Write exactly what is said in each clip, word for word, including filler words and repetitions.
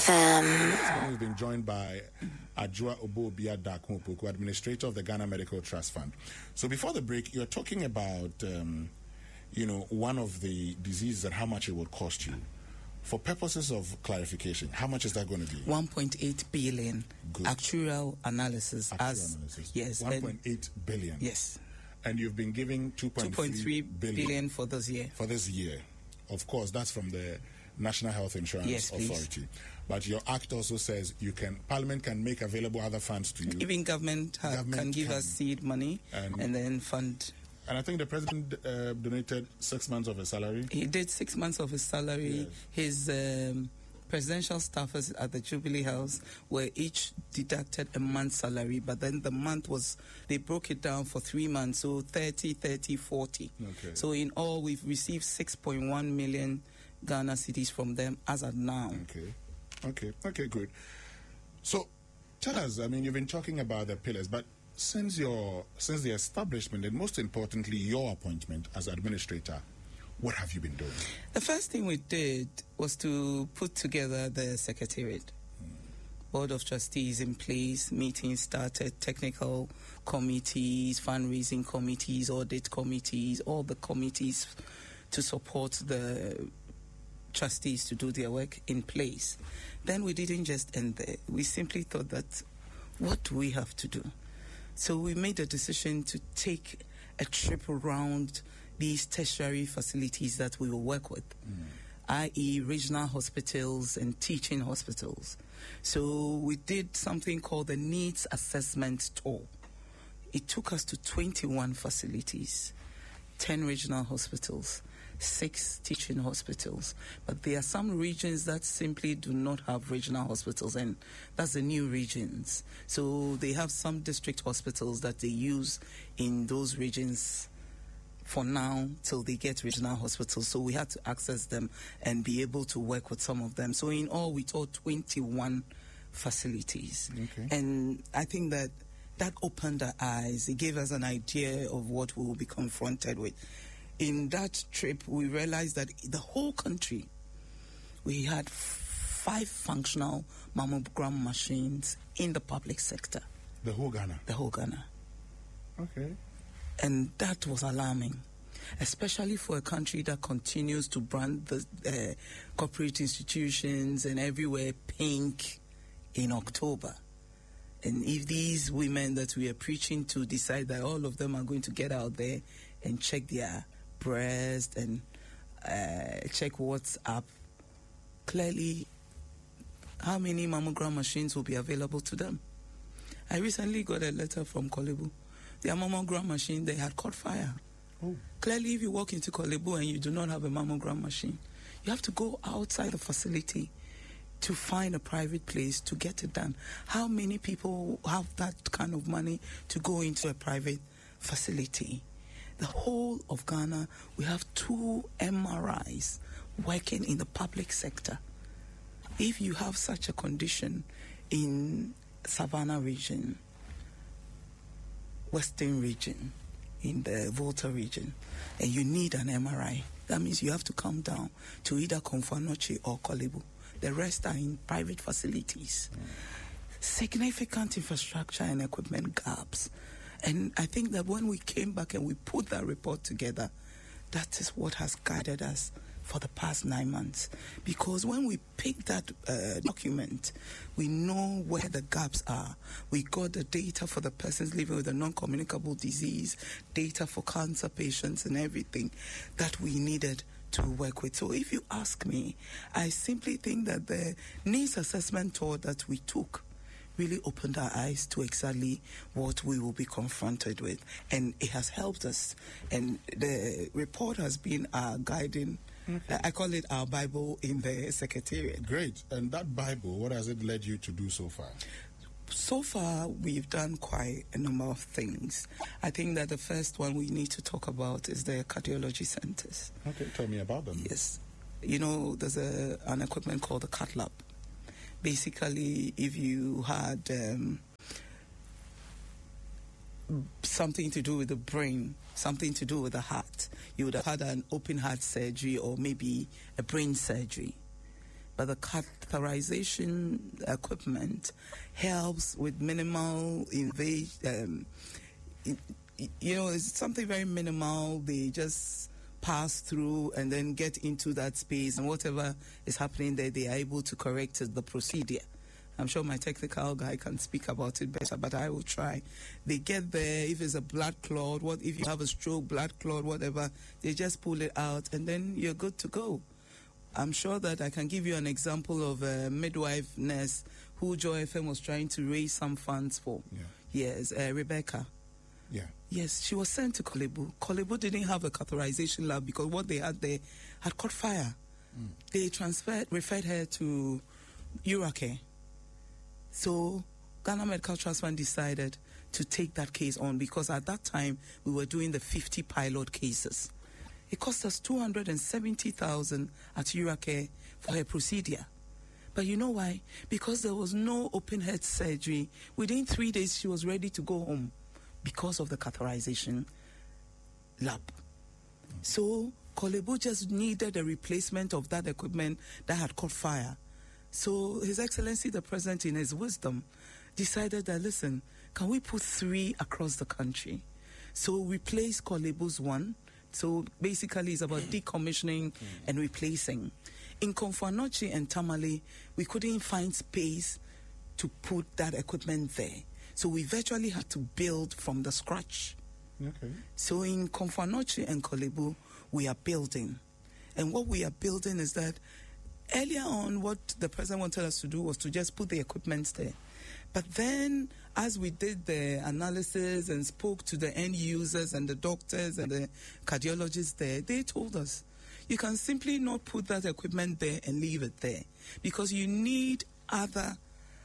F M. This morning we've been joined by Adjoa Obobia Dakunpoku, administrator of the Ghana Medical Trust Fund. So before the break, you're talking about, um, you know, one of the diseases and how much it would cost you. For purposes of clarification, how much is that going to be? one point eight billion. Good. Actuarial analysis. Actuarial as analysis. Yes. one point eight billion. Yes. And you've been giving two point three billion billion for this year. For this year. Of course, that's from the National Health Insurance yes, Authority. Please. But your act also says you can, Parliament can make available other funds to you. Even government, ha- government can give can. us seed money and, and then fund. And I think the president uh, donated six months of his salary. He did six months of his salary. Yes. His um, presidential staffers at the Jubilee House were each deducted a month's salary, but then the month was, they broke it down for three months, so thirty, thirty, forty. Okay. So in all, we've received six point one million Ghana cedis from them as of now. Okay, okay, okay, good. So tell us, I mean, you've been talking about the pillars, but since your since the establishment, and most importantly, your appointment as administrator, what have you been doing? The first thing we did was to put together the secretariat. Hmm. Board of Trustees in place, meetings started, technical committees, fundraising committees, audit committees, all the committees to support the trustees to do their work in place. Then we didn't just end there. We simply thought that, what do we have to do? So we made a decision to take a trip around these tertiary facilities that we will work with, mm. that is regional hospitals and teaching hospitals. So we did something called the Needs Assessment Tour. It took us to twenty-one facilities, ten regional hospitals, six teaching hospitals. But there are some regions that simply do not have regional hospitals, and that's the new regions. So they have some district hospitals that they use in those regions for now till they get regional hospitals. So we had to access them and be able to work with some of them. So in all, we told twenty-one facilities. Okay. And I think that that opened our eyes. It gave us an idea of what we will be confronted with. In that trip, we realized that the whole country, we had five functional mammogram machines in the public sector. The whole Ghana? The whole Ghana. Okay. And that was alarming, especially for a country that continues to brand the uh, corporate institutions and everywhere pink in October. And if these women that we are preaching to decide that all of them are going to get out there and check their breast and uh, check what's up, clearly, how many mammogram machines will be available to them? I recently got a letter from Korle Bu. Their mammogram machine, they had caught fire. Oh. Clearly, if you walk into Korle Bu and you do not have a mammogram machine, you have to go outside the facility to find a private place to get it done. How many people have that kind of money to go into a private facility? The whole of Ghana, we have two M R Is working in the public sector. If you have such a condition in Savannah region, Western region, in the Volta region, and you need an M R I, that means you have to come down to either Komfo Anokye or Korle Bu. The rest are in private facilities. Mm. Significant infrastructure and equipment gaps. And I think that when we came back and we put that report together, that is what has guided us for the past nine months. Because when we picked that uh, document, we know where the gaps are. We got the data for the persons living with a non-communicable disease, data for cancer patients and everything that we needed to work with. So if you ask me, I simply think that the needs assessment tour that we took really opened our eyes to exactly what we will be confronted with. And it has helped us. And the report has been our guiding, okay. I call it our Bible in the Secretariat. Great. And that Bible, what has it led you to do so far? So far, we've done quite a number of things. I think that the first one we need to talk about is the cardiology centers. Okay, tell me about them. Yes. You know, there's a, an equipment called the cath lab. Basically, if you had um, something to do with the brain, something to do with the heart, you would have had an open heart surgery or maybe a brain surgery. but the catheterization equipment helps with minimal invasion. Um, you know, it's something very minimal. They just pass through and then get into that space, and whatever is happening there, they are able to correct the procedure. I'm sure my technical guy can speak about it better, but I will try. They get there. If it's a blood clot, what if you have a stroke, blood clot, whatever, they just pull it out, and then you're good to go. I'm sure that I can give you an example of a midwife nurse who Joy F M was trying to raise some funds for. Yeah. Yes, uh, Rebecca. Yeah. Yes, she was sent to Korle Bu. Korle Bu didn't have a catheterization lab because what they had there had caught fire. Mm. They transferred, referred her to Uracare. So Ghana Medical Trust Fund decided to take that case on because at that time we were doing the fifty pilot cases. It cost us two hundred seventy thousand dollars at Uracare for her procedure. But you know why? Because there was no open heart surgery. Within three days she was ready to go home because of the catheterization lab. So Korle Bu just needed a replacement of that equipment that had caught fire. So His Excellency the President, in his wisdom, decided that, listen, can we put three across the country? So we placed Korle Bu's one. So basically it's about decommissioning mm. and replacing. In Komfo Anokye and Tamale, we couldn't find space to put that equipment there. So we virtually had to build from the scratch. Okay. So in Komfo Anokye and Korle Bu, we are building. And what we are building is that earlier on, what the president wanted us to do was to just put the equipment there. But then, as we did the analysis and spoke to the end users and the doctors and the cardiologists there, they told us, you can simply not put that equipment there and leave it there because you need other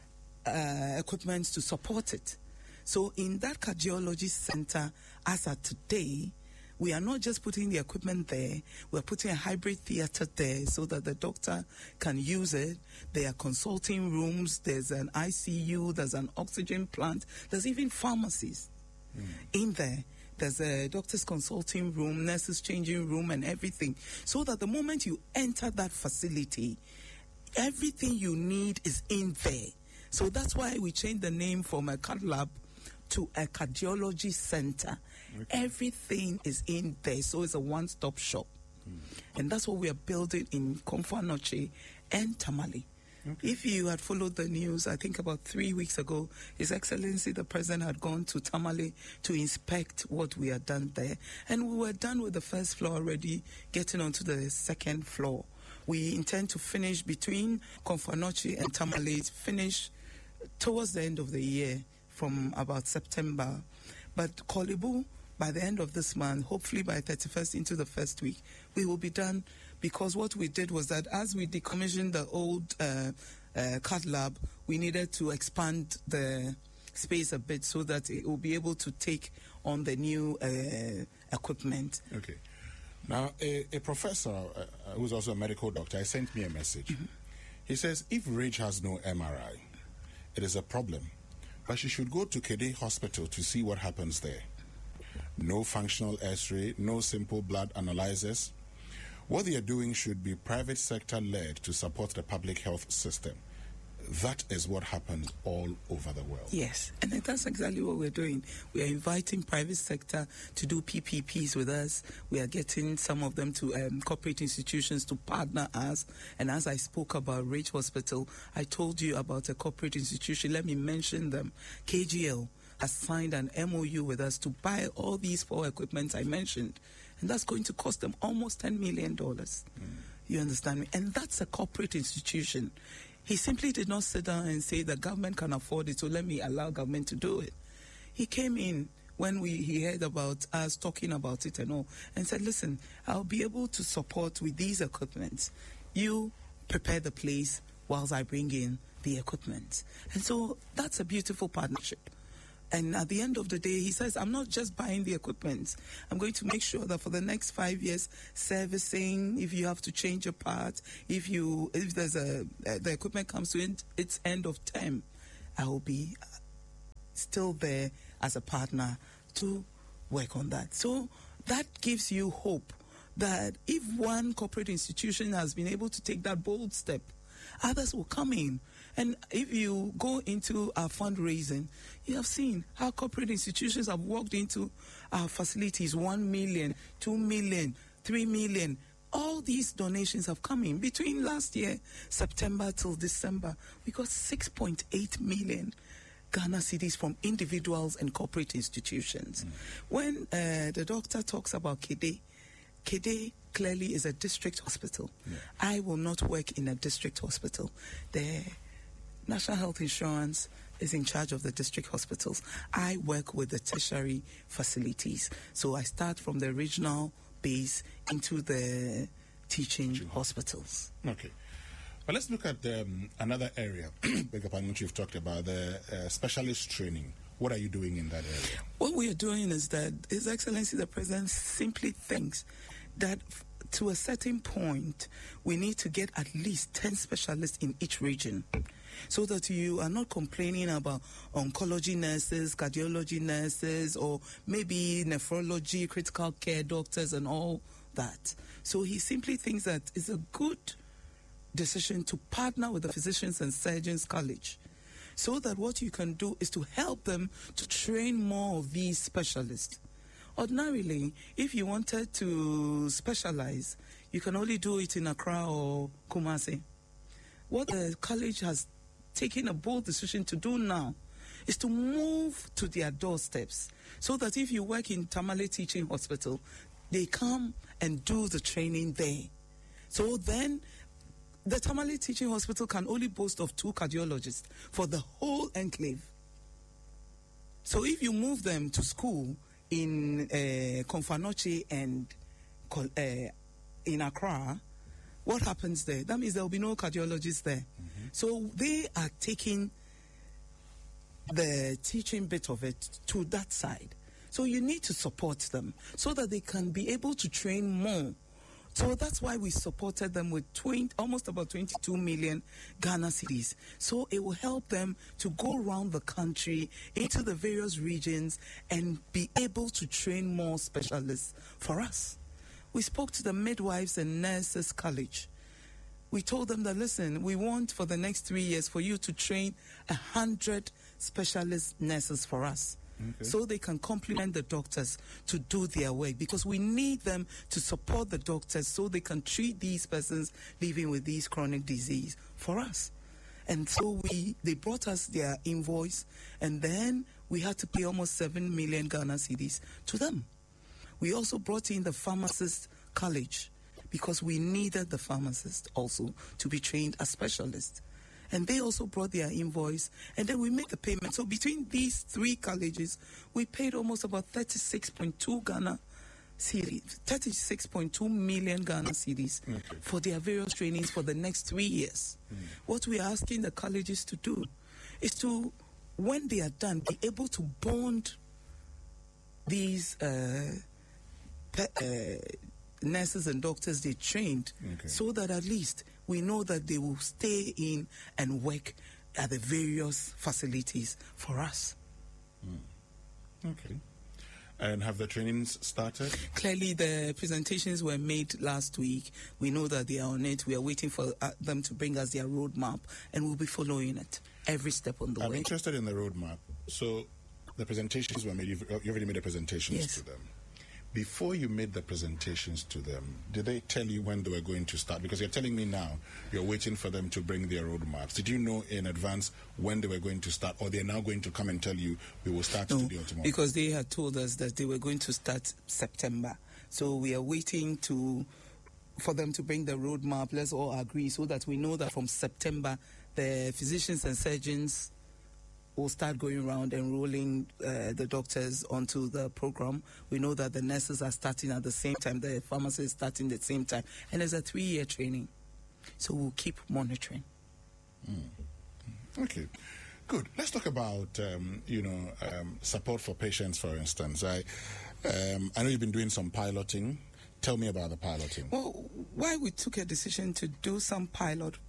uh, equipment to support it. So in that cardiology center, as of today, we are not just putting the equipment there, we're putting a hybrid theater there so that the doctor can use it. There are consulting rooms, there's an I C U, there's an oxygen plant, there's even pharmacies mm. in there. There's a doctor's consulting room, nurses changing room and everything. So that the moment you enter that facility, everything you need is in there. So that's why we changed the name from a cath lab to a cardiology center. Okay. Everything is in there, so it's a one-stop shop. Mm. And that's what we are building in Komfo Anokye and Tamale. Okay. If you had followed the news, I think about three weeks ago, His Excellency the President had gone to Tamale to inspect what we had done there. And we were done with the first floor already, getting onto the second floor. We intend to finish between Komfo Anokye and Tamale, finish towards the end of the year, from about September. But Korle Bu, by the end of this month, hopefully by thirty-first into the first week, we will be done, because what we did was that as we decommissioned the old uh, uh, cath lab, we needed to expand the space a bit so that it will be able to take on the new uh, equipment. Okay. Now, a, a professor uh, who's also a medical doctor, sent me a message. Mm-hmm. He says, if Rach has no M R I, it is a problem. But she should go to Kede Hospital to see what happens there. No functional X-ray, no simple blood analyzers. What they are doing should be private sector led to support the public health system. That is what happens all over the world. Yes, and that's exactly what we're doing. We are inviting private sector to do P P Ps with us. We are getting some of them to um, corporate institutions to partner us. And as I spoke about Rach Hospital, I told you about a corporate institution. Let me mention them. K G L has signed an M O U with us to buy all these four equipment I mentioned. And that's going to cost them almost ten million dollars. Mm. You understand me? And that's a corporate institution. He simply did not sit down and say the government can afford it, so let me allow government to do it. He came in when we he heard about us talking about it and all, and said, listen, I'll be able to support with these equipment. You prepare the place whilst I bring in the equipment. And so that's a beautiful partnership. And at the end of the day, he says, I'm not just buying the equipment. I'm going to make sure that for the next five years, servicing, if you have to change a part, if you if there's a uh, the equipment comes to it, its end of term, I will be still there as a partner to work on that. So that gives you hope that if one corporate institution has been able to take that bold step others will come in. And if you go into our fundraising, you have seen how corporate institutions have walked into our facilities, one million, two million, three million. All these donations have come in. Between last year, September till December, we got six point eight million Ghana cedis from individuals and corporate institutions. Mm. When uh, the doctor talks about Kede, Kede clearly is a district hospital. Yeah. I will not work in a district hospital. The National Health Insurance is in charge of the district hospitals. I work with the tertiary facilities. So I start from the regional base into the teaching Teaching. hospitals. Okay. But let's look at um, another area, which you've talked about, the uh, specialist training. What are you doing in that area? What we are doing is that His Excellency the President simply thinks that f- to a certain point, we need to get at least ten specialists in each region, so that you are not complaining about oncology nurses, cardiology nurses, or maybe nephrology, critical care doctors, and all that. So he simply thinks that it's a good decision to partner with the Physicians and Surgeons College, so that what you can do is to help them to train more of these specialists. Ordinarily, if you wanted to specialize, you can only do it in Accra or Kumasi. What the college has taken a bold decision to do now is to move to their doorsteps, so that if you work in Tamale Teaching Hospital, they come and do the training there. So then the Tamale Teaching Hospital can only boast of two cardiologists for the whole enclave. So if you move them to school in uh, Konfanoche and uh, in Accra, what happens there? That means there will be no cardiologists there. Mm-hmm. So they are taking the teaching bit of it to that side. So you need to support them so that they can be able to train more. So that's why we supported them with twenty, almost about twenty-two million Ghana cedis. So it will help them to go around the country into the various regions and be able to train more specialists for us. We spoke to the Midwives and Nurses College. We told them that, listen, we want for the next three years for you to train one hundred specialist nurses for us. Okay. So they can complement the doctors to do their work, because we need them to support the doctors so they can treat these persons living with these chronic disease for us. And so we they brought us their invoice, and then we had to pay almost seven million Ghana cedis to them. We also brought in the Pharmacist College, because we needed the pharmacists also to be trained as specialists. And they also brought their invoice, and then we made the payment. So between these three colleges, we paid almost about thirty-six point two Ghana cedis, thirty-six point two million Ghana cedis okay. for their various trainings for the next three years. Mm. What we are asking the colleges to do is to, when they are done, be able to bond these uh, pe- uh, nurses and doctors they trained, okay. so that at least we know that they will stay in and work at the various facilities for us. Mm. Okay. And have the trainings started? Clearly, the presentations were made last week. We know that they are on it. We are waiting for uh, them to bring us their roadmap, and we'll be following it every step on the I'm way. I'm interested in the roadmap. So the presentations were made. You've, you already made the presentations yes. to them. Before you made the presentations to them, did they tell you when they were going to start? Because you're telling me now you're waiting for them to bring their roadmaps. Did you know in advance when they were going to start, or they're now going to come and tell you we will start no, today or tomorrow? Because they had told us that they were going to start September. So we are waiting to for them to bring the roadmap. Let's all agree so that we know that from September the physicians and surgeons will start going around enrolling uh, the doctors onto the program. We know that the nurses are starting at the same time, the pharmacists are starting at the same time, and there's a three-year training. So we'll keep monitoring. Mm. Okay, good. Let's talk about, um, you know, um, support for patients, for instance. I, um, I know you've been doing some piloting. Tell me about the piloting. Well, why we took a decision to do some pilot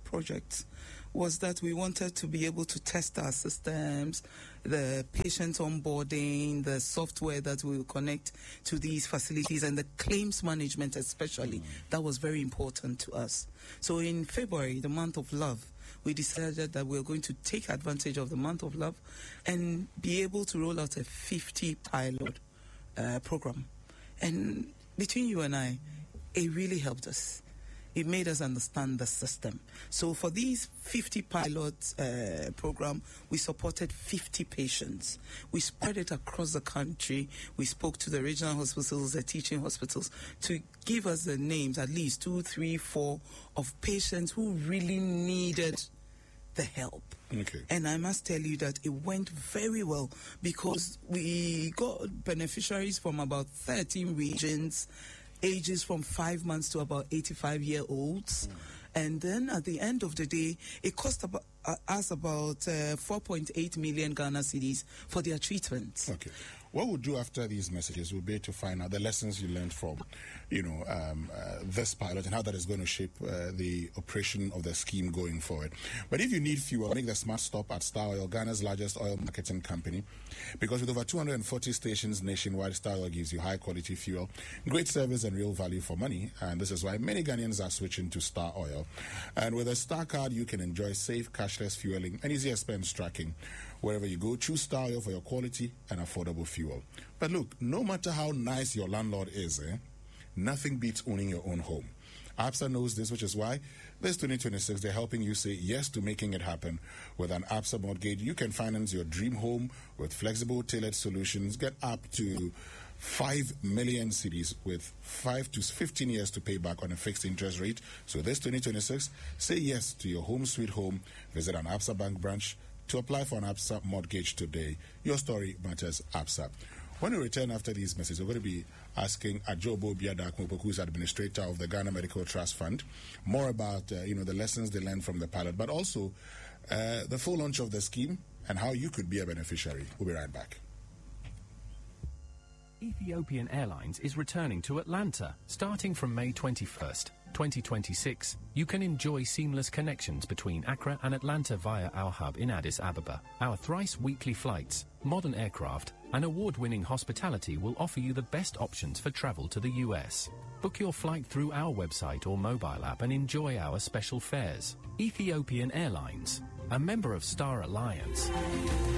project was that we wanted to be able to test our systems, the patient onboarding, the software that will connect to these facilities, and the claims management especially. Mm. That was very important to us. So in February, the month of love, we decided that we were going to take advantage of the month of love and be able to roll out a fifty pilot uh, program. And between you and I, it really helped us. It made us understand the system. So for these fifty pilot uh, program, we supported fifty patients. We spread it across the country. We spoke to the regional hospitals, the teaching hospitals, to give us the names, at least two, three, four, of patients who really needed the help. Okay. And I must tell you that it went very well, because we got beneficiaries from about thirteen regions, ages from five months to about eighty-five year olds. Mm. And then at the end of the day, it cost about, uh, us about uh, four point eight million Ghana cedis for their treatment. Okay. What we'll do after these messages, we'll be able to find out the lessons you learned from, you know, um, uh, this pilot, and how that is going to shape uh, the operation of the scheme going forward. But if you need fuel, make the smart stop at Star Oil, Ghana's largest oil marketing company, because with over two hundred forty stations nationwide, Star Oil gives you high-quality fuel, great service, and real value for money. And this is why many Ghanaians are switching to Star Oil. And with a Star card, you can enjoy safe, cashless fueling and easy expense tracking. Wherever you go, choose Star Oil for your quality and affordable fuel. But look, no matter how nice your landlord is, eh, nothing beats owning your own home. ABSA knows this, which is why this twenty twenty-six, they're helping you say yes to making it happen. With an ABSA mortgage, you can finance your dream home with flexible, tailored solutions. Get up to five million cedis with five to fifteen years to pay back on a fixed interest rate. So this twenty twenty-six, say yes to your home sweet home. Visit an ABSA bank branch to apply for an ABSA mortgage today. Your story matters, ABSA. When we return after these messages, we're going to be asking Adjoa Obiada-Akompoko, who's administrator of the Ghana Medical Trust Fund, more about uh, you know the lessons they learned from the pilot, but also uh, the full launch of the scheme and how you could be a beneficiary. We'll be right back. Ethiopian Airlines is returning to Atlanta starting from May twenty-first, twenty twenty-six. You can enjoy seamless connections between Accra and Atlanta via our hub in Addis Ababa. Our thrice weekly flights, modern aircraft, and award-winning hospitality will offer you the best options for travel to the U S. Book your flight through our website or mobile app and enjoy our special fares. Ethiopian Airlines, a member of Star Alliance.